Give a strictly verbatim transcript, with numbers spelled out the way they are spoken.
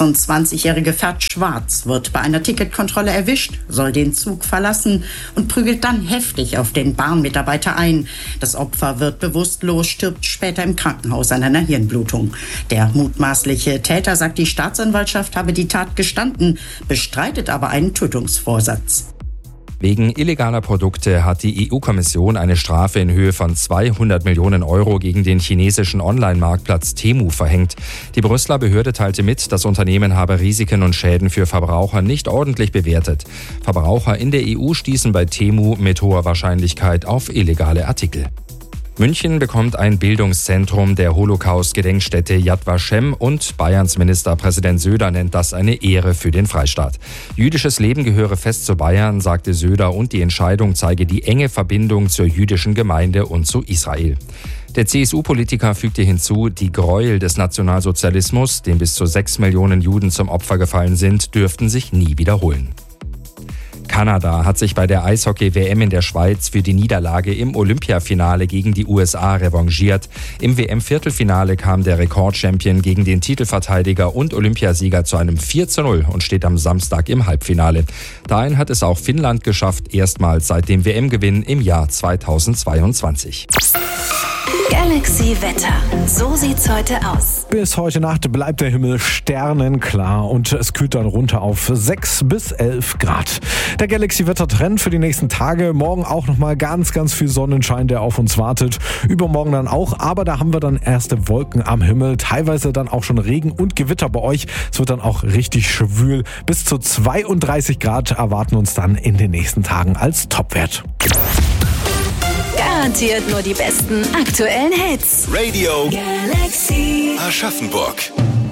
achtundzwanzigjährige fährt schwarz, wird bei einer Ticketkontrolle erwischt, soll den Zug verlassen und prügelt dann heftig auf den Bahnmitarbeiter ein. Das Opfer wird bewusstlos, stirbt später im Krankenhaus an einer Hirnblutung. Der mutmaßliche Täter sagt, die Staatsanwaltschaft habe die Tat gestanden, bestreitet aber einen Tötungsvorsatz. Wegen illegaler Produkte hat die E U-Kommission eine Strafe in Höhe von zweihundert Millionen Euro gegen den chinesischen Online-Marktplatz Temu verhängt. Die Brüsseler Behörde teilte mit, das Unternehmen habe Risiken und Schäden für Verbraucher nicht ordentlich bewertet. Verbraucher in der E U stießen bei Temu mit hoher Wahrscheinlichkeit auf illegale Artikel. München bekommt ein Bildungszentrum der Holocaust-Gedenkstätte Yad Vashem und Bayerns Ministerpräsident Söder nennt das eine Ehre für den Freistaat. Jüdisches Leben gehöre fest zu Bayern, sagte Söder, und die Entscheidung zeige die enge Verbindung zur jüdischen Gemeinde und zu Israel. Der C S U-Politiker fügte hinzu, die Gräuel des Nationalsozialismus, dem bis zu sechs Millionen Juden zum Opfer gefallen sind, dürften sich nie wiederholen. Kanada hat sich bei der Eishockey-W M in der Schweiz für die Niederlage im Olympiafinale gegen die U S A revanchiert. Im W M-Viertelfinale kam der Rekordchampion gegen den Titelverteidiger und Olympiasieger zu einem vier zu null und steht am Samstag im Halbfinale. Dahin hat es auch Finnland geschafft, erstmals seit dem W M-Gewinn im Jahr zweitausendzweiundzwanzig. Galaxy Wetter. So sieht's heute aus. Bis heute Nacht bleibt der Himmel sternenklar und es kühlt dann runter auf sechs bis elf Grad. Der Galaxy Wetter Trend für die nächsten Tage. Morgen auch nochmal ganz, ganz viel Sonnenschein, der auf uns wartet. Übermorgen dann auch, aber da haben wir dann erste Wolken am Himmel. Teilweise dann auch schon Regen und Gewitter bei euch. Es wird dann auch richtig schwül. Bis zu zweiunddreißig Grad erwarten uns dann in den nächsten Tagen als Topwert. Garantiert nur die besten aktuellen Hits. Radio Galaxy Aschaffenburg.